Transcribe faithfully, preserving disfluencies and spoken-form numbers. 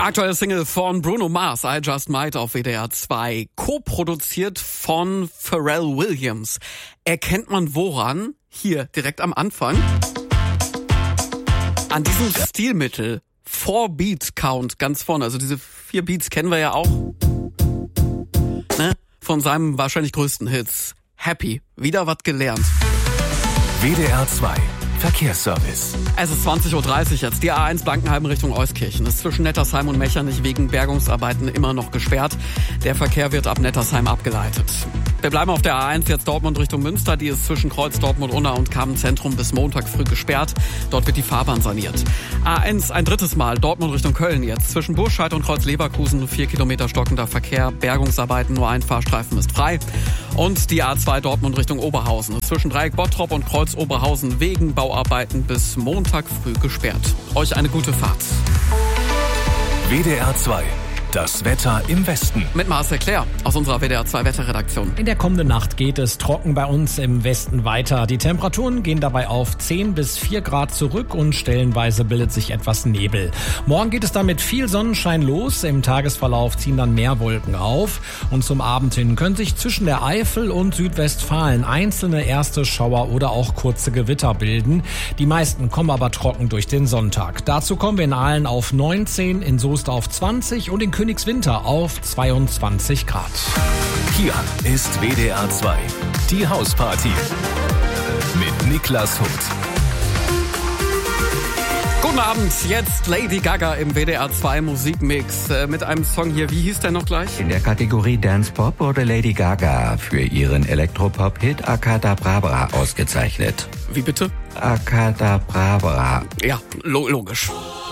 Aktuelle Single von Bruno Mars, I Just Might auf W D R zwei, co-produziert von Pharrell Williams. Erkennt man woran? Hier, direkt am Anfang. An diesem Stilmittel, Four Beat Count, ganz vorne. Also diese vier Beats kennen wir ja auch. Ne? Von seinem wahrscheinlich größten Hits. Happy. Wieder was gelernt. W D R zwei Verkehrsservice. Es ist zwanzig Uhr dreißig jetzt. Die A eins Blankenheim Richtung Euskirchen ist zwischen Nettersheim und Mechernich wegen Bergungsarbeiten immer noch gesperrt. Der Verkehr wird ab Nettersheim abgeleitet. Wir bleiben auf der A eins jetzt Dortmund Richtung Münster. Die ist zwischen Kreuz Dortmund-Unna und Kamen-Zentrum bis Montag früh gesperrt. Dort wird die Fahrbahn saniert. A eins ein drittes Mal Dortmund Richtung Köln jetzt. Zwischen Burscheid und Kreuz Leverkusen vier Kilometer stockender Verkehr. Bergungsarbeiten, nur ein Fahrstreifen ist frei. Und die A zwei Dortmund Richtung Oberhausen. Zwischen Dreieck Bottrop und Kreuz Oberhausen wegen Bauarbeiten bis Montag früh gesperrt. Euch eine gute Fahrt. W D R zwei. Das Wetter im Westen. Mit Marcel Claire aus unserer W D R zwei Wetterredaktion. In der kommenden Nacht geht es trocken bei uns im Westen weiter. Die Temperaturen gehen dabei auf zehn bis vier Grad zurück und stellenweise bildet sich etwas Nebel. Morgen geht es dann mit viel Sonnenschein los. Im Tagesverlauf ziehen dann mehr Wolken auf. Und zum Abend hin können sich zwischen der Eifel und Südwestfalen einzelne erste Schauer oder auch kurze Gewitter bilden. Die meisten kommen aber trocken durch den Sonntag. Dazu kommen wir in Aalen auf neunzehn, in Soest auf zwanzig und in Königswinter auf zweiundzwanzig Grad. Hier ist W D R zwei, die Hausparty mit Niklas Huth. Guten Abend, jetzt Lady Gaga im W D R zwei Musikmix äh, mit einem Song hier. Wie hieß der noch gleich? In der Kategorie Dance Pop wurde Lady Gaga für ihren Elektropop-Hit Akadabra ausgezeichnet. Wie bitte? Akadabra. Ja, lo- logisch.